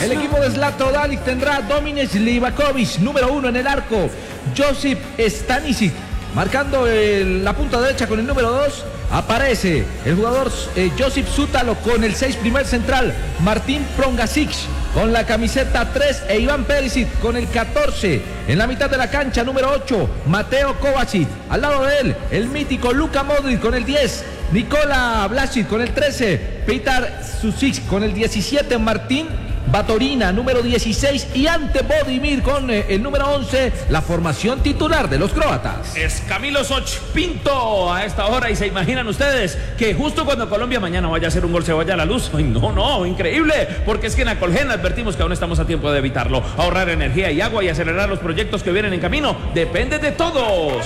El equipo de Zlatko Dalic tendrá Dominic Livakovic, número 1 en el arco. Josip Stanisic, marcando la punta derecha con el número 2. Aparece el jugador Josip Zútalo con el 6, primer central. Martín Prongasic con la camiseta 3 e Iván Perisic con el 14. En la mitad de la cancha, número 8, Mateo Kovacic. Al lado de él, el mítico Luka Modric con el 10. Nikola Vlasic con el 13. Petar Susic con el 17. Martín Batorina, número 16, y Ante Bodimir con el número 11, la formación titular de los croatas. Es Camilo Sochpinto a esta hora, y se imaginan ustedes que justo cuando Colombia mañana vaya a hacer un gol se vaya a la luz. Ay, no, increíble, porque es que en Acolgen advertimos que aún estamos a tiempo de evitarlo. Ahorrar energía y agua y acelerar los proyectos que vienen en camino depende de todos.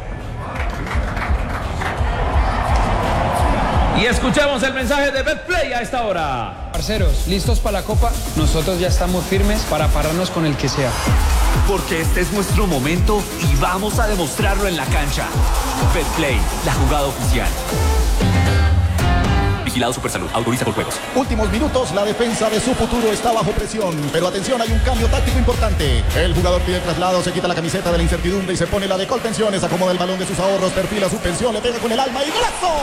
Y escuchamos el mensaje de Betplay a esta hora. Parceros, ¿listos para la Copa? Nosotros ya estamos firmes para pararnos con el que sea. Porque este es nuestro momento y vamos a demostrarlo en la cancha. Betplay, la jugada oficial. Vigilado Supersalud, autoriza por juegos. Últimos minutos, la defensa de su futuro está bajo presión. Pero atención, hay un cambio táctico importante. El jugador pide el traslado, se quita la camiseta de la incertidumbre y se pone la de Colpensiones. Acomoda el balón de sus ahorros, perfila su pensión, le pega con el alma y ¡golazo!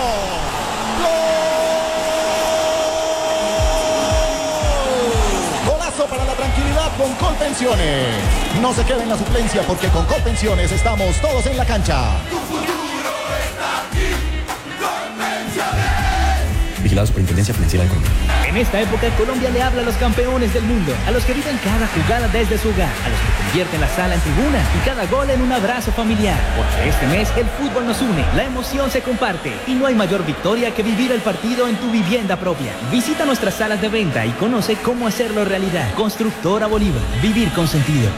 Golazo para la tranquilidad con Colpensiones. No se quede en la suplencia porque con Colpensiones estamos todos en la cancha. Tu futuro está aquí, Colpensiones. Vigilado Superintendencia Financiera de Colombia. En esta época, Colombia le habla a los campeones del mundo, a los que viven cada jugada desde su hogar, a los que convierten la sala en tribuna y cada gol en un abrazo familiar. Porque este mes el fútbol nos une, la emoción se comparte y no hay mayor victoria que vivir el partido en tu vivienda propia. Visita nuestras salas de venta y conoce cómo hacerlo realidad. Constructora Bolívar, vivir con sentido.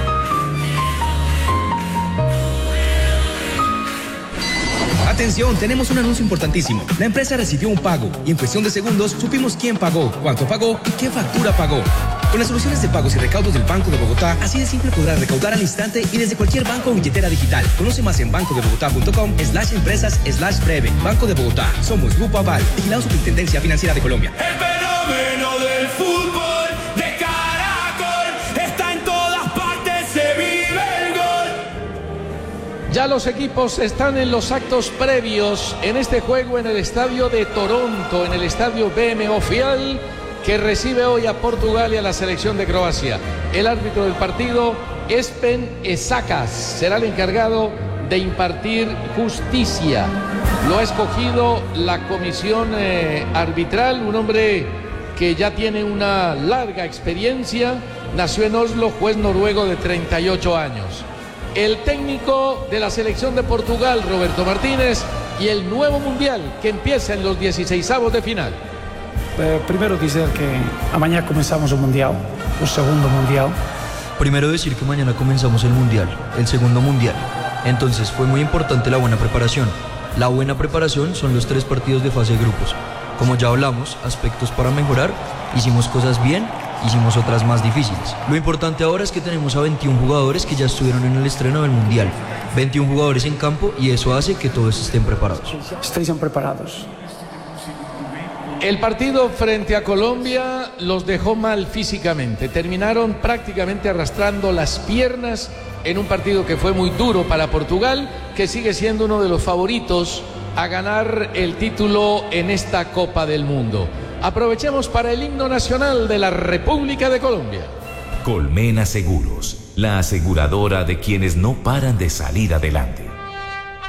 Atención, tenemos un anuncio importantísimo. La empresa recibió un pago y en cuestión de segundos supimos quién pagó, cuánto pagó y qué factura pagó. Con las soluciones de pagos y recaudos del Banco de Bogotá, así de simple podrás recaudar al instante y desde cualquier banco o billetera digital. Conoce más en bancodebogotá.com/empresas/breve. Banco de Bogotá. Somos Grupo Aval. Vigilado Superintendencia Financiera de Colombia. El fenómeno del fútbol de Caracol está en todas partes, se vive el gol. Ya los equipos están en los actos previos en este juego en el estadio de Toronto, en el estadio BMO Fiel, que recibe hoy a Portugal y a la selección de Croacia. El árbitro del partido, Espen Esakas, será el encargado de impartir justicia. Lo ha escogido la comisión arbitral, un hombre que ya tiene una larga experiencia, nació en Oslo, juez noruego de 38 años. El técnico de la selección de Portugal, Roberto Martínez, y el nuevo mundial que empieza en los 16avos de final. Primero dizer que amanhã começamos o Mundial, o segundo Mundial. Primero decir que mañana comenzamos el Mundial, el segundo Mundial. Entonces fue muy importante la buena preparación. La buena preparación son los 3 partidos de fase de grupos. Como ya hablamos, aspectos para mejorar, hicimos cosas bien, hicimos otras más difíciles. Lo importante ahora es que tenemos a 21 jugadores que ya estuvieron en el estreno del Mundial. 21 jugadores en campo y eso hace que todos estén preparados. Estejam preparados. El partido frente a Colombia los dejó mal físicamente. Terminaron prácticamente arrastrando las piernas en un partido que fue muy duro para Portugal, que sigue siendo uno de los favoritos a ganar el título en esta Copa del Mundo. Aprovechemos para el himno nacional de la República de Colombia. Colmena Seguros, la aseguradora de quienes no paran de salir adelante.